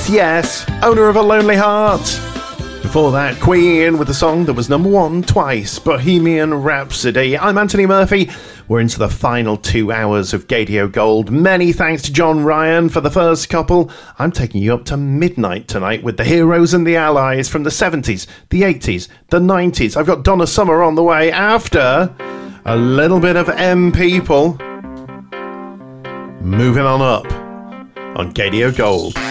yes, owner of a lonely heart. Before that, Queen with the song that was #1 twice, Bohemian Rhapsody. I'm Anthony Murphy. We're into the final 2 hours of Gaydio Gold. Many thanks to John Ryan for the first couple. I'm taking you up to midnight tonight with the heroes and the allies from the 70s, the 80s, the 90s. I've got Donna Summer on the way after a little bit of M People. Moving on up on Gaydio Gold.